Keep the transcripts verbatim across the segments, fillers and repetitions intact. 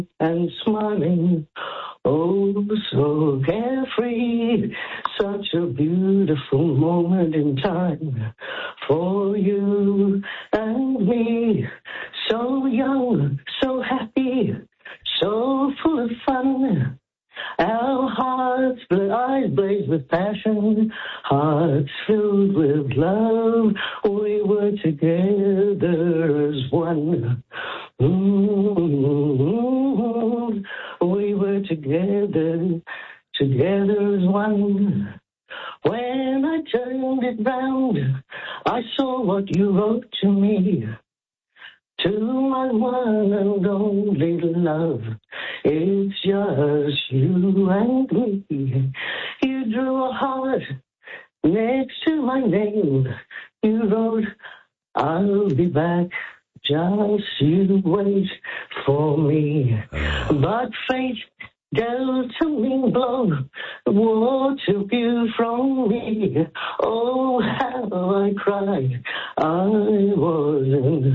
and smiling, oh, so carefree. Such a beautiful moment in time for you and me. So young, so happy, so full of fun. Our hearts, eyes blaze with passion, hearts filled with love. We were together as one. Mm-hmm. We were together, together as one. When I turned it round, I saw what you wrote to me. To my one and only love, it's just you and me. You drew a heart next to my name. You wrote, I'll be back, just you wait for me. But fate dealt a mean blow, the war took you from me. Oh, how I cried, I was in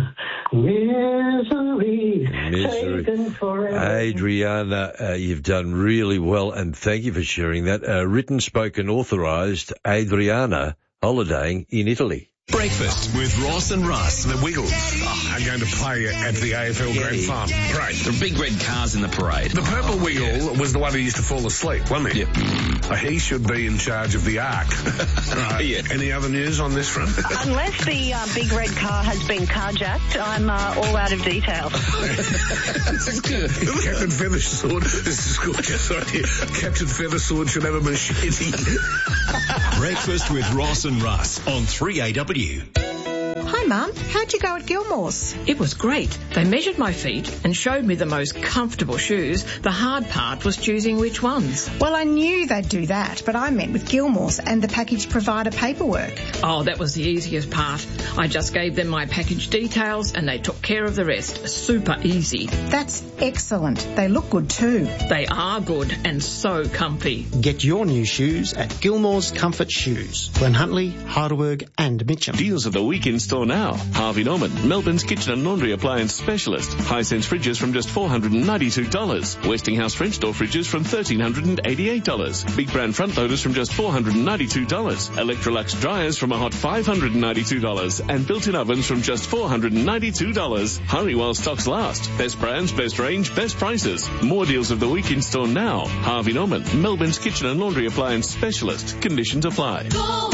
misery, Misery. taken forever. Adriana, uh, you've done really well, and thank you for sharing that. Uh, written, spoken, authorised, Adriana, holidaying in Italy. Breakfast with Ross and Russ. The Wiggles oh, are going to play at the A F L Grand Final. Great. The big red cars in the parade. The purple oh, Wiggle yeah. was the one who used to fall asleep, wasn't he? Yep. Uh, he should be in charge of the Ark. Right. Yeah. Any other news on this front? Unless the uh, big red car has been carjacked, I'm uh, all out of detail. This is good. Captain Feathersword. This is good. Sorry. Captain Feathersword should have a machete. Breakfast with Ross and Russ on three A W. Hi, Mum. How'd you go at Gilmore's? It was great. They measured my feet and showed me the most comfortable shoes. The hard part was choosing which ones. Well, I knew they'd do that, but I met with Gilmore's and the package provider paperwork. Oh, that was the easiest part. I just gave them my package details and they took care of the rest. Super easy. That's excellent. They look good too. They are good and so comfy. Get your new shoes at Gilmore's Comfort Shoes. Glen Huntly, Heidelberg and Mitcham. Deals of the week in store now. Harvey Norman, Melbourne's kitchen and laundry appliance specialist. Hisense fridges from just four hundred ninety-two dollars. Westinghouse French door fridges from one thousand three hundred eighty-eight dollars. Big brand front loaders from just four hundred ninety-two dollars. Electrolux dryers from a hot five hundred ninety-two dollars. And built-in ovens from just four hundred ninety-two dollars. Hurry while stocks last. Best brands, best range, best prices. More deals of the week in store now. Harvey Norman, Melbourne's kitchen and laundry appliance specialist. Conditions apply. Go!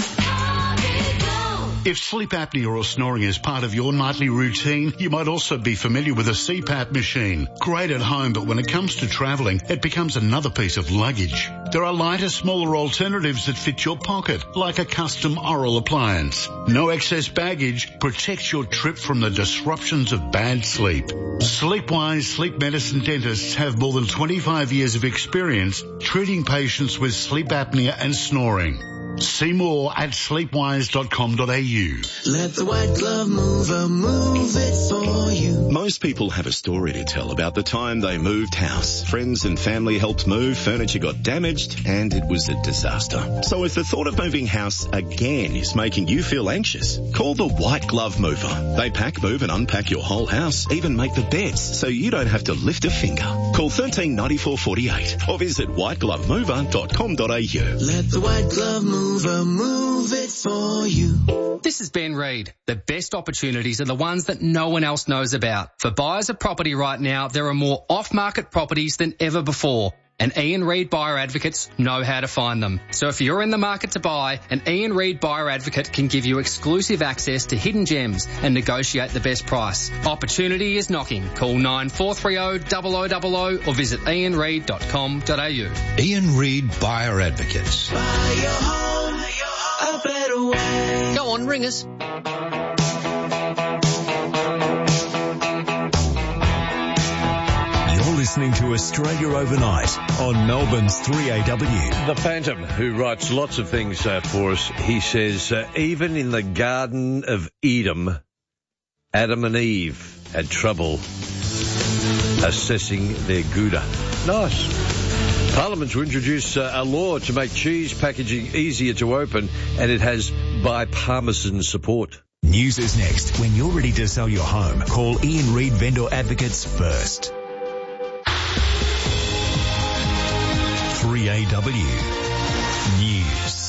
If sleep apnea or snoring is part of your nightly routine, you might also be familiar with a C PAP machine. Great at home, but when it comes to travelling, it becomes another piece of luggage. There are lighter, smaller alternatives that fit your pocket, like a custom oral appliance. No excess baggage protects your trip from the disruptions of bad sleep. Sleepwise Sleep Medicine dentists have more than twenty-five years of experience treating patients with sleep apnea and snoring. See more at sleepwise dot com dot a u. Let the white glove mover move it for you. Most people have a story to tell about the time they moved house. Friends and family helped move, furniture got damaged, and it was a disaster. So if the thought of moving house again is making you feel anxious, call the White Glove Mover. They pack, move and unpack your whole house, even make the beds, so you don't have to lift a finger. Call one three nine four four eight or visit white glove mover dot com dot a u. Let the white glove mover move it for you. This is Ben Reid. The best opportunities are the ones that no one else knows about. For buyers of property right now, there are more off-market properties than ever before. And Ian Reid Buyer Advocates know how to find them. So if you're in the market to buy, an Ian Reid Buyer Advocate can give you exclusive access to hidden gems and negotiate the best price. Opportunity is knocking. Call nine four three zero, zero zero zero zero or visit ian reid dot com dot a u. Ian Reid Buyer Advocates. Buy your home a better way. Go on, ring us. Listening to Australia Overnight on Melbourne's three A W. The Phantom, who writes lots of things uh, for us, he says, uh, even in the Garden of Eden, Adam and Eve had trouble assessing their Gouda. Nice. Parliament to introduce uh, a law to make cheese packaging easier to open, and it has bipartisan support. News is next. When you're ready to sell your home, call Ian Reid Vendor Advocates first. A W News.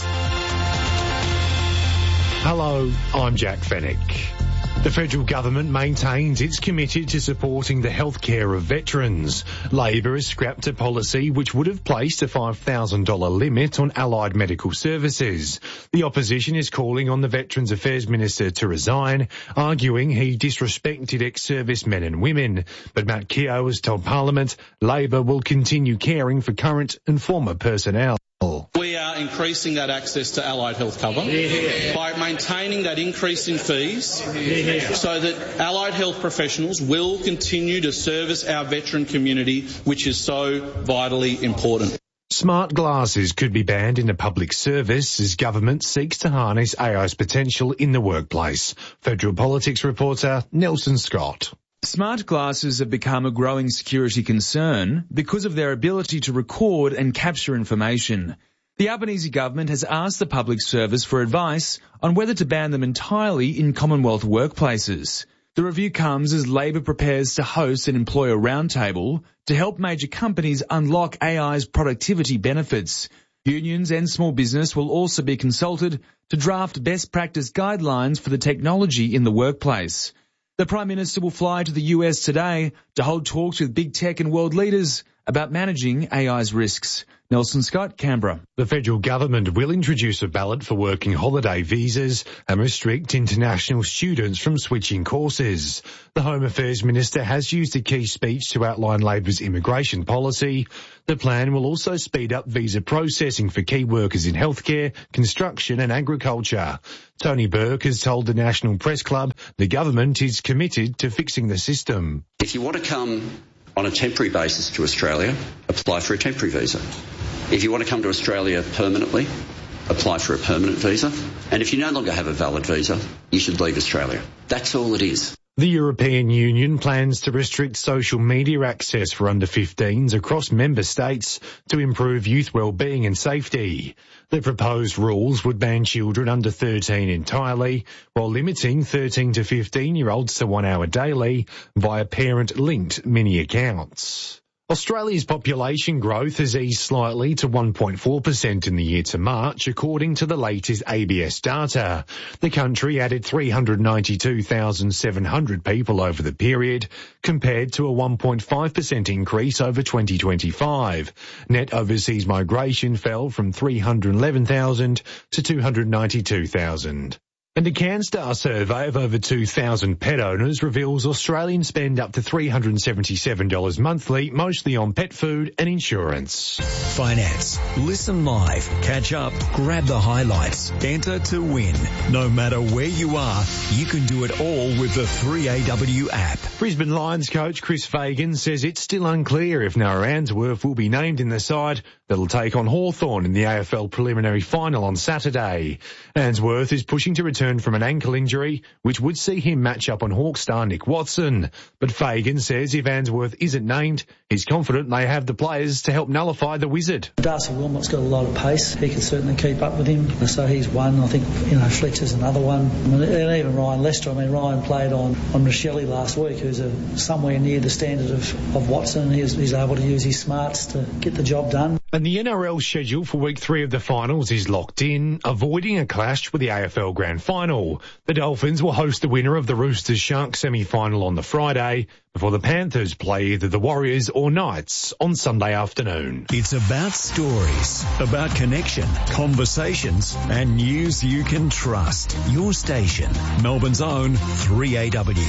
Hello, I'm Jack Fennick. The federal government maintains it's committed to supporting the healthcare of veterans. Labor has scrapped a policy which would have placed a five thousand dollars limit on allied medical services. The opposition is calling on the Veterans Affairs Minister to resign, arguing he disrespected ex-servicemen and women. But Matt Keogh has told Parliament Labor will continue caring for current and former personnel. We are increasing that access to allied health cover yeah. by maintaining that increase in fees yeah. so that allied health professionals will continue to service our veteran community, which is so vitally important. Smart glasses could be banned in the public service as government seeks to harness A I's potential in the workplace. Federal Politics reporter Nelson Scott. Smart glasses have become a growing security concern because of their ability to record and capture information. The Albanese government has asked the public service for advice on whether to ban them entirely in Commonwealth workplaces. The review comes as Labor prepares to host an employer roundtable to help major companies unlock A I's productivity benefits. Unions and small business will also be consulted to draft best practice guidelines for the technology in the workplace. The Prime Minister will fly to the U S today to hold talks with big tech and world leaders about managing A I's risks. Nelson Scott, Canberra. The federal government will introduce a ballot for working holiday visas and restrict international students from switching courses. The Home Affairs Minister has used a key speech to outline Labor's immigration policy. The plan will also speed up visa processing for key workers in healthcare, construction and agriculture. Tony Burke has told the National Press Club the government is committed to fixing the system. If you want to come on a temporary basis to Australia, apply for a temporary visa. If you want to come to Australia permanently, apply for a permanent visa. And if you no longer have a valid visa, you should leave Australia. That's all it is. The European Union plans to restrict social media access for under fifteens across member states to improve youth well-being and safety. The proposed rules would ban children under thirteen entirely, while limiting thirteen to fifteen-year-olds to one hour daily via parent-linked mini accounts. Australia's population growth has eased slightly to one point four percent in the year to March, according to the latest A B S data. The country added three hundred ninety-two thousand seven hundred people over the period, compared to a one point five percent increase over twenty twenty-five. Net overseas migration fell from three hundred eleven thousand to two hundred ninety-two thousand. And a CanStar survey of over two thousand pet owners reveals Australians spend up to three hundred seventy-seven dollars monthly, mostly on pet food and insurance. Finance. Listen live, catch up, grab the highlights, enter to win. No matter where you are, you can do it all with the three A W app. Brisbane Lions coach Chris Fagan says it's still unclear if Noah Answorth will be named in the side that'll take on Hawthorn in the A F L preliminary final on Saturday. Answorth is pushing to return from an ankle injury, which would see him match up on Hawk star Nick Watson. But Fagan says if Answorth isn't named, he's confident they have the players to help nullify the Wizard. Darcy Wilmot's got a lot of pace. He can certainly keep up with him. So he's one. I think, you know, Fletcher's another one. And even Ryan Lester. I mean, Ryan played on, on Rochelle last week, who's a, somewhere near the standard of, of Watson. He's, he's able to use his smarts to get the job done. And the N R L schedule for week three of the finals is locked in, avoiding a clash with the A F L Grand Final. The Dolphins will host the winner of the Roosters Sharks semi-final on the Friday, before the Panthers play either the Warriors or Knights on Sunday afternoon. It's about stories, about connection, conversations, and news you can trust. Your station, Melbourne's own three A W.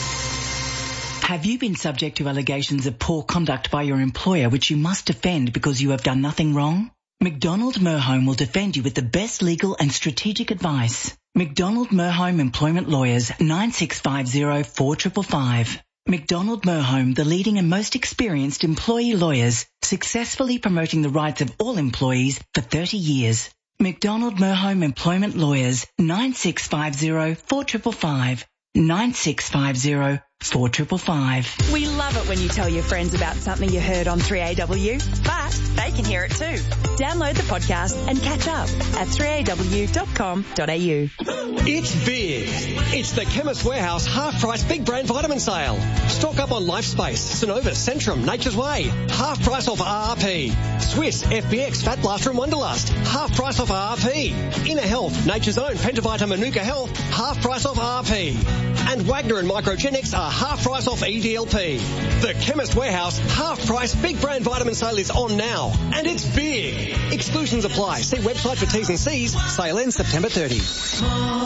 Have you been subject to allegations of poor conduct by your employer which you must defend because you have done nothing wrong? McDonald Merhome will defend you with the best legal and strategic advice. McDonald Merhome Employment Lawyers, nine six five zero, four five five five. McDonald Merhome, the leading and most experienced employee lawyers, successfully promoting the rights of all employees for thirty years. McDonald Merhome Employment Lawyers, nine six five zero, four five five five. nine six five zero, four five five. We love it when you tell your friends about something you heard on three A W, but they can hear it too. Download the podcast and catch up at three a w dot com dot a u. It's big. It's the Chemist Warehouse half-price big brand vitamin sale. Stock up on LifeSpace, Synovus, Centrum, Nature's Way. Half price off R R P. Swiss, F B X, Fat Blaster and Wonderlust. Half price off R R P. Inner Health, Nature's Own, Pentavita, Manuka Health. Half price off R R P. And Wagner and Microgenics are half price off E D L P. The Chemist Warehouse half price big brand vitamin sale is on now. And it's big. Exclusions apply. See website for T's and C's. Sale ends September thirtieth.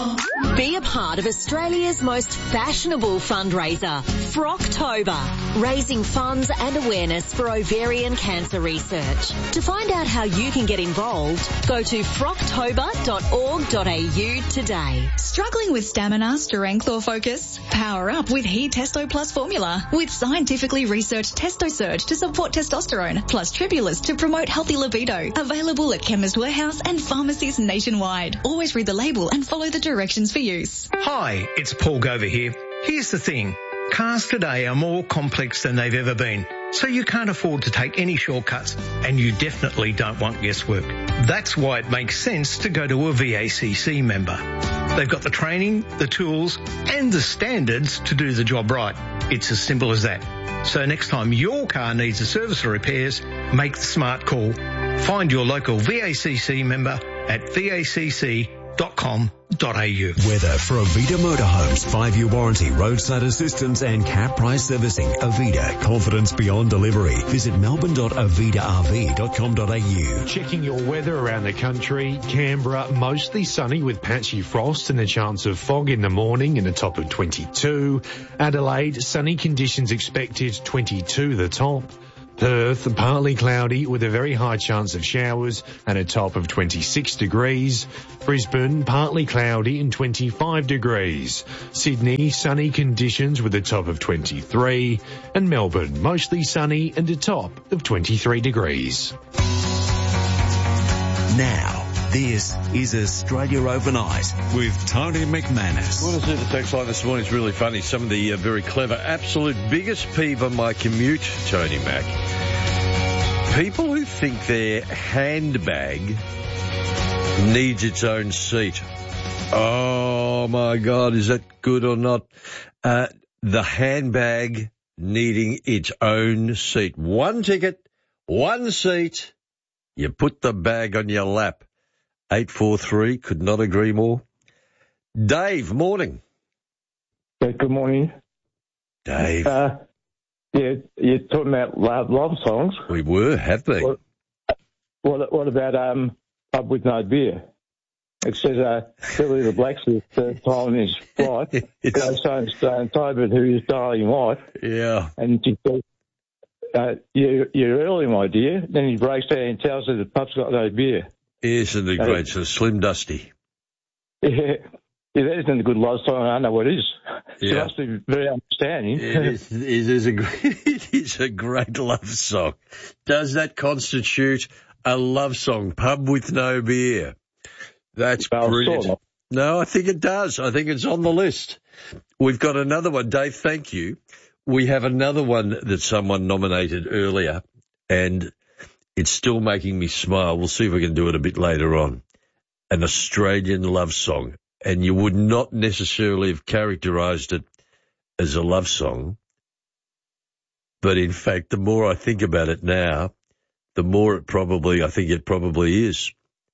Be a part of Australia's most fashionable fundraiser, Frocktober, raising funds and awareness for ovarian cancer research. To find out how you can get involved, go to frocktober dot org dot a u today. Struggling with stamina, strength or focus? Power up with He Testo Plus formula with scientifically researched TestoSurge to support testosterone plus Tribulus to promote healthy libido. Available at Chemist Warehouse and pharmacies nationwide. Always read the label and follow the directions for use. Hi, it's Paul Gover here. Here's the thing. Cars today are more complex than they've ever been, so you can't afford to take any shortcuts, and you definitely don't want guesswork. That's why it makes sense to go to a V A C C member. They've got the training, the tools, and the standards to do the job right. It's as simple as that. So next time your car needs a service or repairs, make the smart call. Find your local V A C C member at v a c c dot com dot a u. Weather for Avita Motorhomes. Five-year warranty, roadside assistance and cap price servicing. Avita, confidence beyond delivery. Visit melbourne dot avita r v dot com dot a u. Checking your weather around the country. Canberra, mostly sunny with patchy frost and a chance of fog in the morning and a top of twenty-two. Adelaide, sunny conditions expected, twenty-two the top. Perth, partly cloudy with a very high chance of showers and a top of twenty-six degrees. Brisbane, partly cloudy and twenty-five degrees. Sydney, sunny conditions with a top of twenty-three. And Melbourne, mostly sunny and a top of twenty-three degrees. Now, this is Australia Overnight with Tony McManus. What I see the text line this morning is really funny. Some of the uh, very clever, absolute biggest peeve on my commute, Tony Mac. People who think their handbag needs its own seat. Oh, my God, is that good or not? Uh, the handbag needing its own seat. One ticket, one seat. You put the bag on your lap. eight four three, could not agree more. Dave, morning. Yeah, good morning. Dave. Uh, yeah, you're talking about love, love songs. We were, have they? What, what, what about um, Pub with No Beer? It says uh, Billy the Blacksmith uh, time his flight goes home to Tobin, who is darling wife. Yeah. And she says, uh, you, you're early, my dear. Then he breaks down and tells her the pub's got no beer. Isn't it great? So Slim Dusty. Yeah, yeah, that isn't a good love song. I don't know what it is. Yeah. She must be very understanding. It is, it is a it is a great love song. Does that constitute a love song? Pub with no beer. That's well, brilliant. Sort of. No, I think it does. I think it's on the list. We've got another one. Dave, thank you. We have another one that someone nominated earlier, and it's still making me smile. We'll see if we can do it a bit later on. An Australian love song. And you would not necessarily have characterised it as a love song. But in fact, the more I think about it now, the more it probably, I think it probably is.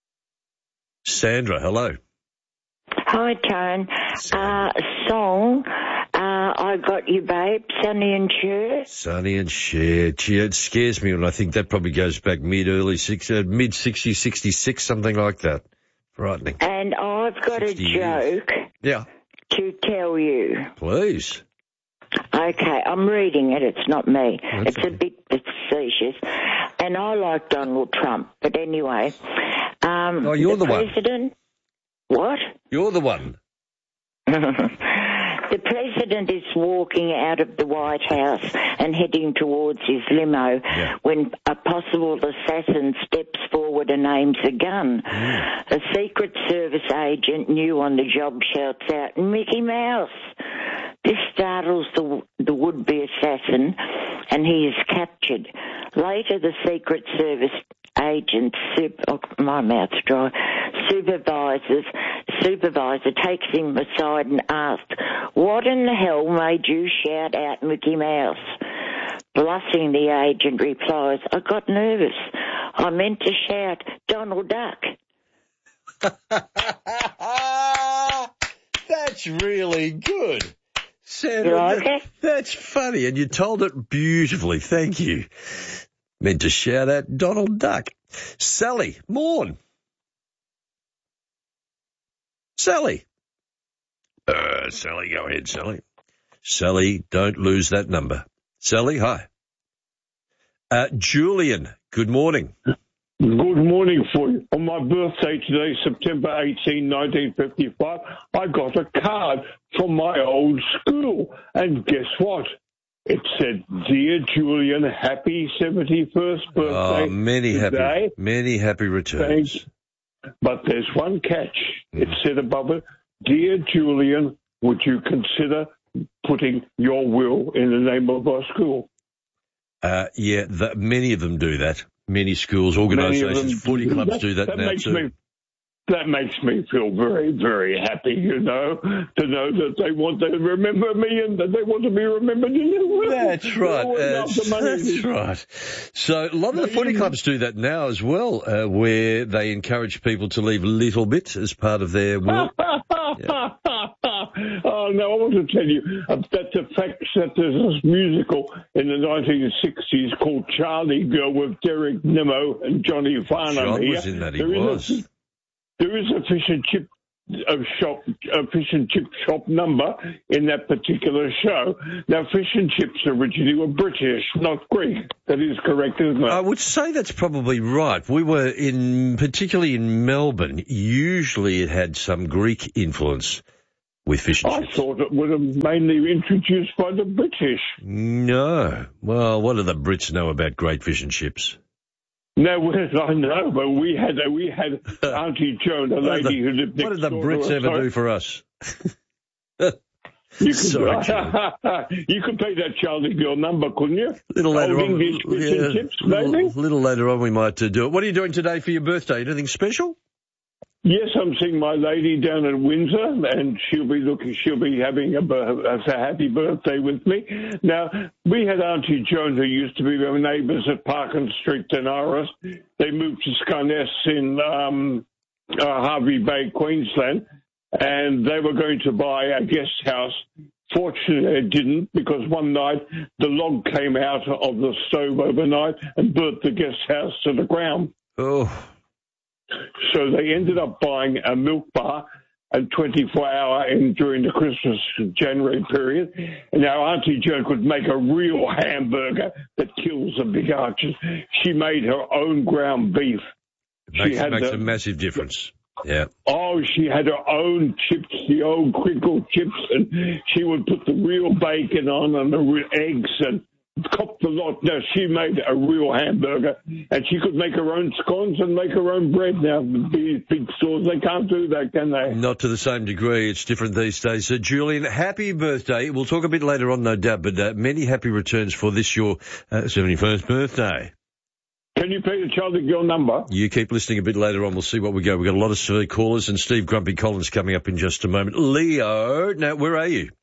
Sandra, hello. Hi, Tone. Uh, song, uh, I Got You, Babe, Sonny and Cher. Sonny and Cher. Gee, it scares me when I think that probably goes back mid-early, six, uh, mid-sixties, sixty-six, something like that. Frightening. And I've got a joke yeah. to tell you. Please. Okay, I'm reading it. It's not me. That's it's okay. A bit facetious. And I like Donald Trump. But anyway. Um, oh, you're the, the one. president. What? You're the one. The The president is walking out of the White House and heading towards his limo yeah. when a possible assassin steps forward and aims a gun. Mm. A Secret Service agent new on the job shouts out, "Mickey Mouse!" This startles the, the would-be assassin, and he is captured. Later, the Secret Service agent, super, oh, my mouth's dry, supervisors, supervisor takes him aside and asks, "What in the hell made you shout out Mickey Mouse?" Blushing, the agent replies, "I got nervous. I meant to shout Donald Duck." That's really good. Sandra, You like that, it? That's funny, and you told it beautifully. Thank you. Meant to shout out Donald Duck. Sally, morn. Sally. Uh, Sally, go ahead, Sally. Sally, don't lose that number. Sally, hi. Uh, Julian, good morning. Good morning for you. On my birthday today, September eighteenth, nineteen fifty-five, I got a card from my old school. And guess what? It said, "Dear Julian, happy seventy-first birthday." Oh, many today. happy, many happy returns. Thanks. But there's one catch. It said above it, "Dear Julian, would you consider putting your will in the name of our school?" Uh, yeah, the, many of them do that. Many schools, organisations, footy clubs that, do that, that now makes too. Me, that makes me feel very, very happy, you know, to know that they want to remember me and that they want to be remembered in their will. That's right. Uh, that's right. So a lot of the footy Mm. clubs do that now as well, uh, where they encourage people to leave a little bit as part of their will. Yeah. Oh, no, I want to tell you uh, that the fact that there's this musical in the nineteen sixties called Charlie Girl with Derek Nimmo and Johnny Farnham John here. was in that, he There is was. A, there is a fish and chip a shop, a fish and chip shop number in that particular show. Now, fish and chips originally were British, not Greek. That is correct, isn't it? I would say that's probably right. We were in, particularly in Melbourne, usually it had some Greek influence with fish and I chips. thought it would have mainly introduced by the British. No. Well, what do the Brits know about great fish and chips? No, well, I know, but we had a, we had Auntie Joan, a What did lady the- who lived next What did the door Brits to us. ever do for us? You could, Sorry, you could take that Charlie Girl number, couldn't you? little later Old on, English fish yeah, and chips, little, maybe? little later on we might uh, do it. What are you doing today for your birthday? Anything special? Yes, I'm seeing my lady down at Windsor, and she'll be looking. She'll be having a, a, a happy birthday with me. Now, we had Auntie Joan, who used to be our neighbours at Parkin Street, Tenaris. They moved to Scarness in um, uh, Harvey Bay, Queensland, and they were going to buy a guest house. Fortunately, it didn't, because one night the log came out of the stove overnight and burnt the guest house to the ground. Oh. So they ended up buying a milk bar and twenty-four hour in during the Christmas January period. And now Auntie Joan could make a real hamburger that kills the big arches. She made her own ground beef. It makes, she had makes the, a massive difference. Yeah. Oh, she had her own chips, the old crinkle chips, and she would put the real bacon on and the real eggs and cop the lot. Now, she made a real hamburger, and she could make her own scones and make her own bread. Now, these big stores, they can't do that, can they? Not to the same degree. It's different these days. So, Julian, happy birthday. We'll talk a bit later on, no doubt, but uh, many happy returns for this, your uh, seventy-first birthday. Can you play the Charlie Girl number? You keep listening a bit later on. We'll see what we go. We've got a lot of uh, callers and Steve Grumpy Collins coming up in just a moment. Leo, now, where are you?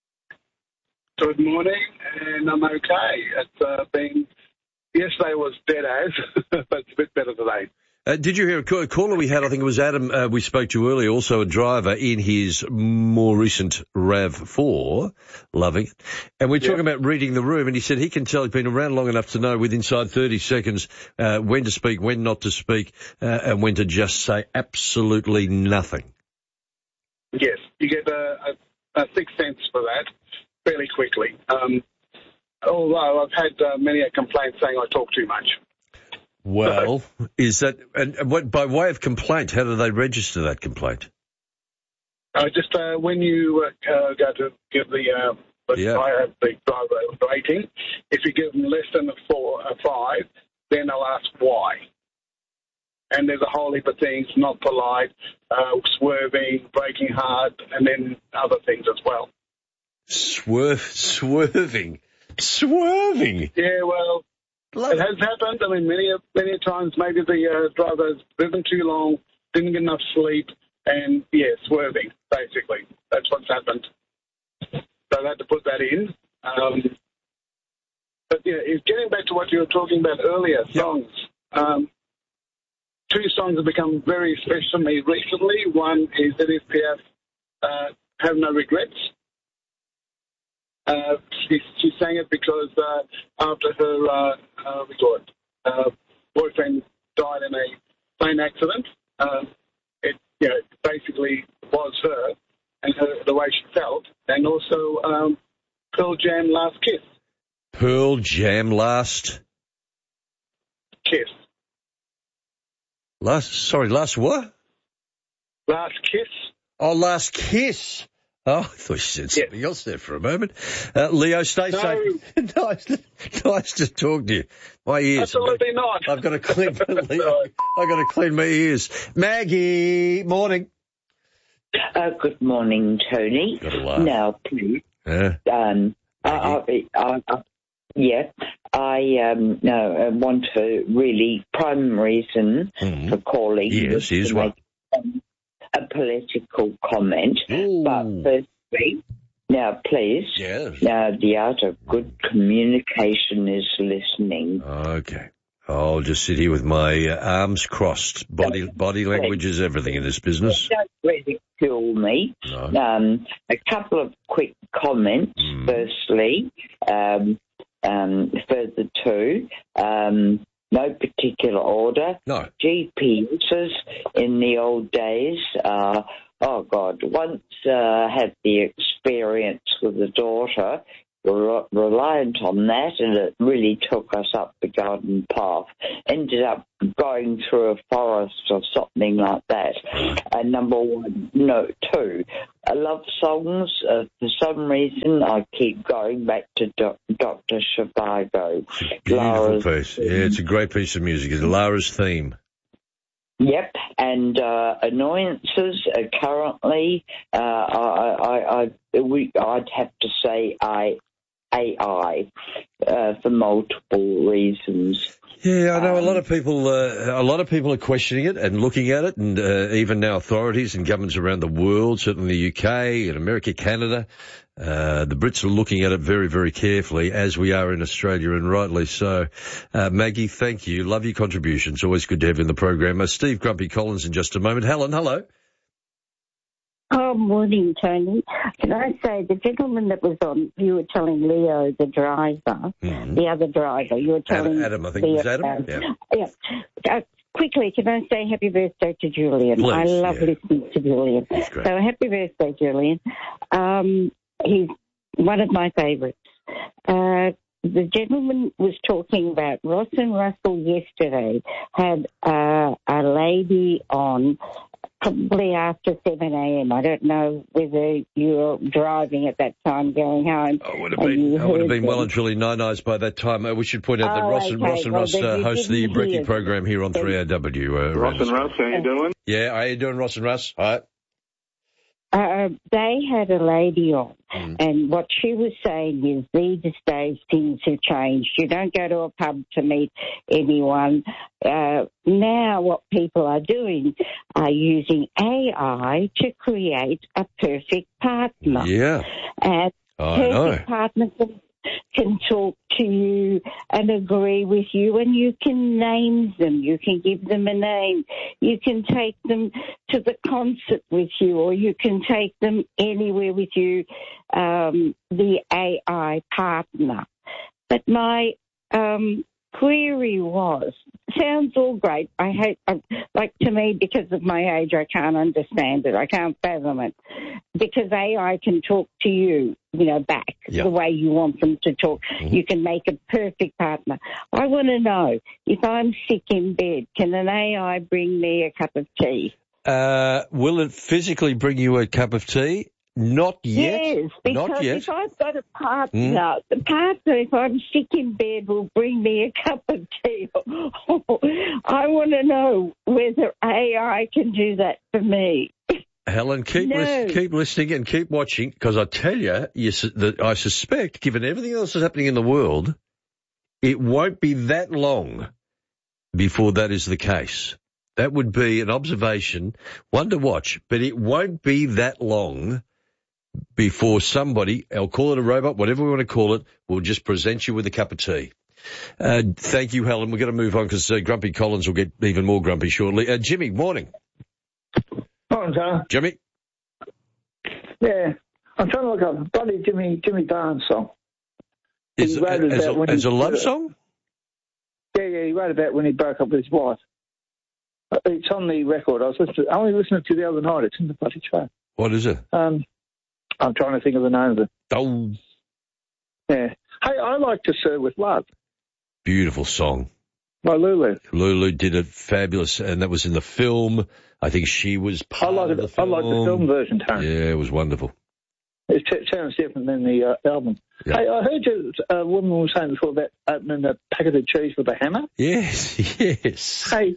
Good morning, and I'm okay. It's uh, been, yesterday was dead as, but it's a bit better today. Uh, did you hear a call- caller we had? I think it was Adam. Uh, we spoke to earlier, also a driver in his more recent RAV four, loving it. And we're talking about reading the room, and he said he can tell he's been around long enough to know with inside thirty seconds uh, when to speak, when not to speak, uh, and when to just say absolutely nothing. Yes, you get a, a, a sixth sense for that fairly quickly. Um, although I've had uh, many a complaint saying I talk too much. Well, is that, and what, by way of complaint, how do they register that complaint? Uh, just uh, when you uh, uh, go to give the, uh, the, Yeah. uh, the driver rating, if you give them less than a four, a five, then they'll ask why. And there's a whole heap of things, not polite, uh, swerving, braking hard, and then other things as well. Swerve, swerving, swerving. Yeah, well, Love it has happened. I mean, many many times maybe the uh, driver's driven too long, didn't get enough sleep, and, yeah, swerving, basically. That's what's happened. So I had to put that in. Um, but, yeah, it's getting back to what you were talking about earlier, songs. Um, two songs have become very special to me recently. One is Edith Piaf, uh, Have No Regrets. Uh, she, she sang it because uh, after her uh, uh, we call it, uh, boyfriend died in a plane accident, uh, it you know, basically was her and her, the way she felt, and also um, Pearl Jam Last Kiss. Pearl Jam Last Kiss. Last, sorry, last what? Last Kiss. Oh, Last Kiss. Oh, I thought you said something yeah. else there for a moment. Uh, Leo, stay no. safe. nice, to, nice to talk to you. My ears. Absolutely I've, not. I've got to clean. Leo, I've got to clean my ears. Maggie, morning. Uh, good morning, Tony. Got a laugh. Now, please. Yeah. Um, I, I, I, I, yeah, I um, no, I want to really prime reason mm. for calling. Yes, here's one. A political comment, Ooh. but firstly, now please, yes. now the art of good communication is listening. Okay, I'll just sit here with my uh, arms crossed. Body body language is everything in this business. Don't ridicule me. No. Um, a couple of quick comments. Mm. Firstly, um, um, further to. Um, No particular order. No. G P S's in the old days, uh, oh, God, once uh, had the experience with a daughter, re- reliant on that, and it really took us up the garden path. Ended up going through a forest or something like that. And number one, no, two, I love songs. Uh, for some reason, I keep going back to Do- Doctor Zhivago. Beautiful Lara's piece. Yeah, it's a great piece of music. It's Lara's theme. Yep, and uh, annoyances uh, currently, uh, I, I, I, we, I'd have to say I, A I uh, for multiple reasons. Yeah, I know um, a lot of people. Uh, a lot of people are questioning it and looking at it, and uh, even now authorities and governments around the world, certainly the U K and America, Canada, uh, the Brits are looking at it very, very carefully, as we are in Australia, and rightly so. Uh, Maggie, thank you. Love your contributions. Always good to have you in the program. Uh, Steve Grumpy Collins in just a moment. Helen, hello. Oh, morning, Tony. Can I say, the gentleman that was on, you were telling Leo, the driver, mm-hmm. the other driver, you were telling... Adam, Adam I think Leo, it was Adam. um, yeah. yeah. Uh, quickly, can I say happy birthday to Julian? Please, I love yeah. listening to Julian. So happy birthday, Julian. Um, he's one of my favourites. Uh, the gentleman was talking about Ross and Russell yesterday had uh, a lady on probably after seven a.m. I don't know whether you were driving at that time going home. I would have been, I would have been well and truly nine-eyes by that time. Uh, we should point out that oh, Ross and okay. Ross, and well, Ross uh, host the Brekkie hear. program here on three A W. Uh, Ross and Russ, how you doing? Yeah, how you doing, Ross and Russ? All right. Uh, they had a lady on, mm. and what she was saying is these days things have changed. You don't go to a pub to meet anyone. Uh, now what people are doing are using A I to create a perfect partner. Yeah. And I perfect know. partner can, can talk to you and agree with you, and you can name them. You can give them a name. You can take them to the concert with you, or you can take them anywhere with you, um, the A I partner. But my um, query was, sounds all great. I hate, uh, like to me, because of my age, I can't understand it. I can't fathom it. Because A I can talk to you, you know, back yep. the way you want them to talk. Mm-hmm. You can make a perfect partner. I want to know, if I'm sick in bed, can an A I bring me a cup of tea? Uh, will it physically bring you a cup of tea? Not yet. Yes, because Not yet. if I've got a partner, Mm. the partner, if I'm sick in bed, will bring me a cup of tea. I want to know whether A I can do that for me. Helen, keep No. lis- keep listening and keep watching, because I tell you, you su- that I suspect, given everything else that's happening in the world, it won't be that long before that is the case. That would be an observation, one to watch, but it won't be that long before somebody, I'll call it a robot, whatever we want to call it, will just present you with a cup of tea. Uh, thank you, Helen. We're going to move on because uh, Grumpy Collins will get even more grumpy shortly. Uh, Jimmy, morning. Morning, John. Jimmy? Yeah, I'm trying to look up a bloody Jimmy Jimmy Barnes song. He Is, wrote as, about a, when as he- a love song? Yeah, yeah, he wrote about when he broke up with his wife. Uh, It's on the record. I was listening. I only listened to it the other night. It's in the bloody track. What is it? Um, I'm trying to think of the name of it. Oh. Yeah. Hey, I like To Serve With Love Beautiful song. by Lulu. Lulu did it fabulous, and that was in the film. I think she was I part like of it. the film. I like the film version, Tony. Yeah, it was wonderful. It t- sounds different than the uh, album. Yeah. Hey, I heard you, a woman was saying before about opening a packet of cheese with a hammer. Yes, yes. Hey,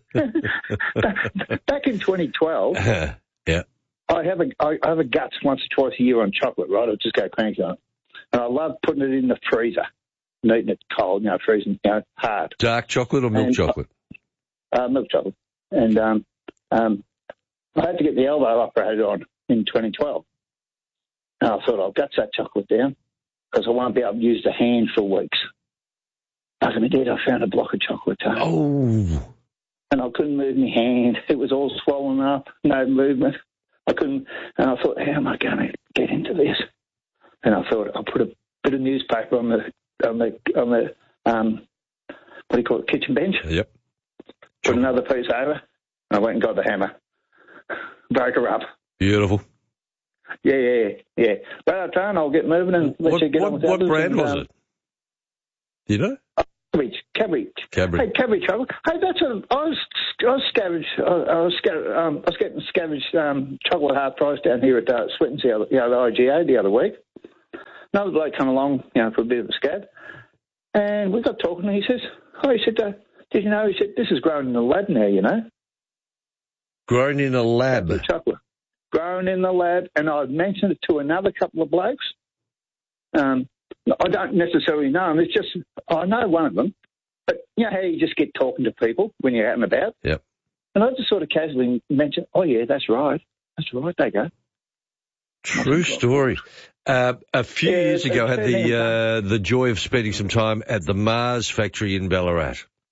back in twenty twelve, yeah. I have a I have a guts once or twice a year on chocolate, right? I just go cranky on it, and I love putting it in the freezer, and eating it cold, you know, freezing, you know, hard. Dark chocolate or milk And, chocolate? Uh, milk chocolate, and um, um, I had to get the elbow operated on in twenty twelve. And I thought I'll guts that chocolate down because I won't be able to use the hand for weeks. As I did, I found a block of chocolate. Too. Oh. And I couldn't move my hand. It was all swollen up, no movement. I couldn't, and I thought, how am I going to get into this? And I thought, I'll put a bit of newspaper on the, on the, on the, um, what do you call it, kitchen bench. Yep. Put another piece over. And I went and got the hammer. Broke her up. Beautiful. Yeah, yeah, yeah. Well, Tone, I'll get moving and let What, you get what, on with what others brand and, was um, it? Do you know? Cabbage, cabbage. Cabbage. Hey, cabbage chocolate. Hey, that's a. I was, I was scavenged. I, I was, sca- um, I was getting scavenged um, chocolate half price down here at uh, Switten's the other, you know, the I G A the other week. Another bloke come along, you know, for a bit of a scab, and we got talking. And he says, "Oh," he said, uh, "Did you know?" He said, "This is grown in the lab now, you know." Grown in a lab. The chocolate. Grown in the lab, and I've mentioned it to another couple of blokes. Um, I don't necessarily know them. It's just, I know one of them. But you know how you just get talking to people when you're out and about? Yep. And I just sort of casually mention, oh, yeah, that's right. That's right, they go. True story. Uh, a few Yeah, years ago, I had it's- the uh, the joy of spending some time at the Mars factory in Ballarat.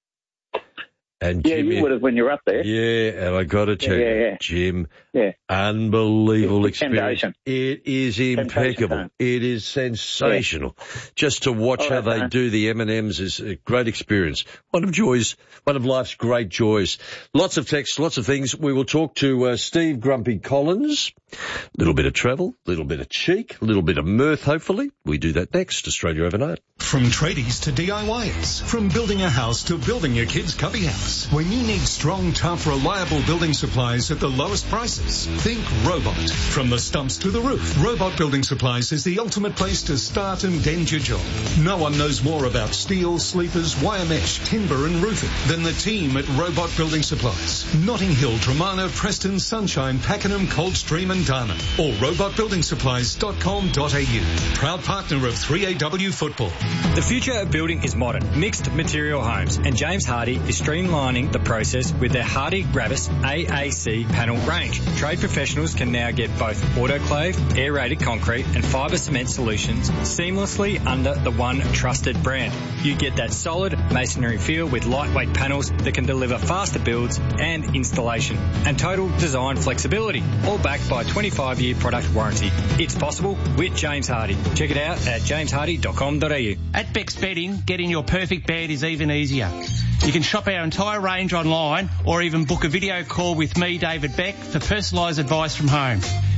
And Yeah, Jimmy, you would have when you're up there. Yeah, and I got to tell Yeah, you, yeah, yeah. Jim, Yeah. unbelievable It's experience. temptation. It is impeccable. Temptation. It is sensational. Just to watch Oh, how they okay. do the M and M's is a great experience. One of joys, one of life's great joys. Lots of texts, lots of things. We will talk to uh, Steve Grumpy Collins. A little bit of travel, a little bit of cheek, a little bit of mirth, hopefully. We do that next. Australia Overnight. From tradies to D I Ys, from building a house to building your kid's cubby house. When you need strong, tough, reliable building supplies at the lowest prices, think Robot. From the stumps to the roof, Robot Building Supplies is the ultimate place to start and end your job. No one knows more about steel, sleepers, wire mesh, timber and roofing than the team at Robot Building Supplies. Notting Hill, Tremarna, Preston, Sunshine, Pakenham, Coldstream and Darnham. Or robot building supplies dot com dot a u. Proud partner of three A W Football. The future of building is modern, mixed material homes, and James Hardy is streamlining the process with their Hardy Gravis A A C panel range. Trade professionals can now get both autoclave, aerated concrete and fibre cement solutions seamlessly under the one trusted brand. You get that solid masonry feel with lightweight panels that can deliver faster builds and installation, and total design flexibility, all backed by a twenty-five year product warranty. It's possible with James Hardy. Check it out at james hardy dot com dot a u. At Beck's Bedding, getting your perfect bed is even easier. You can shop our entire range online or even book a video call with me, David Beck, for personalised advice from home.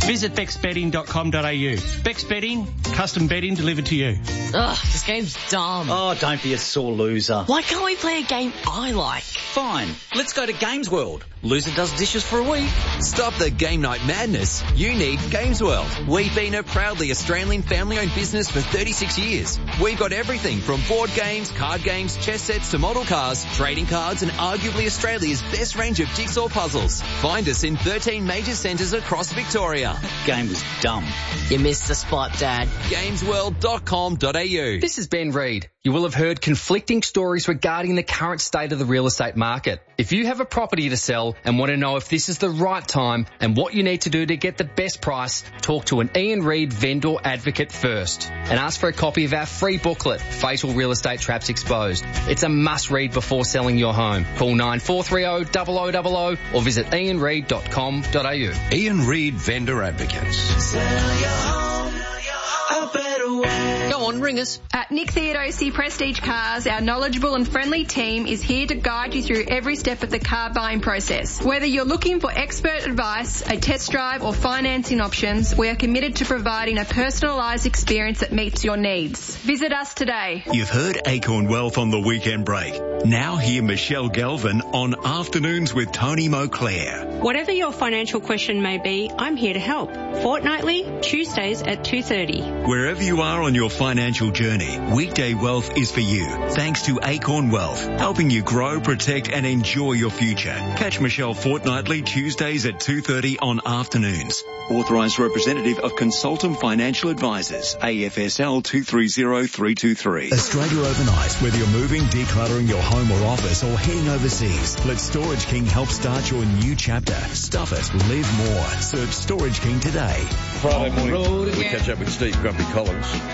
Visit bex betting dot com dot a u. Bex Betting, custom betting delivered to you. Ugh, this game's dumb. Oh, don't be a sore loser. Why can't we play a game I like? Fine, let's go to Games World. Loser does dishes for a week. Stop the game night madness. You need Games World. We've been a proudly Australian family-owned business for thirty-six years. We've got everything from board games, card games, chess sets to model cars, trading cards and arguably Australia's best range of jigsaw puzzles. Find us in thirteen major centres across Victoria. Game was dumb. You missed the spot, Dad. games world dot com dot a u. This is Ben Reid. You will have heard conflicting stories regarding the current state of the real estate market. If you have a property to sell and want to know if this is the right time and what you need to do to get the best price, talk to an Ian Reid vendor advocate first and ask for a copy of our free booklet, Fatal Real Estate Traps Exposed. It's a must read before selling your home. Call nine four three zero, zero zero zero zero or visit ian reid dot com dot a u. Ian Reid Vendor Advocates. Sell your home a better way. Go on, ring us. At Nick Theodosi Prestige Cars, our knowledgeable and friendly team is here to guide you through every step of the car buying process. Whether you're looking for expert advice, a test drive or financing options, we are committed to providing a personalised experience that meets your needs. Visit us today. You've heard Acorn Wealth on the weekend break. Now hear Michelle Galvin on Afternoons with Tony Moclair. Whatever your financial question may be, I'm here to help. Fortnightly, Tuesdays at two thirty. Wherever you are on your financial journey, Weekday Wealth is for you. Thanks to Acorn Wealth, helping you grow, protect and enjoy your future. Catch Michelle fortnightly Tuesdays at two thirty on Afternoons. Authorised representative of Consultum Financial Advisors, A F S L two three zero three two three. Australia overnight, whether you're moving, decluttering your home or office or heading overseas, let Storage King help start your new chapter. Stuff it, live more. Search Storage King today. Friday morning, we catch up with Steve Grumpy Collins.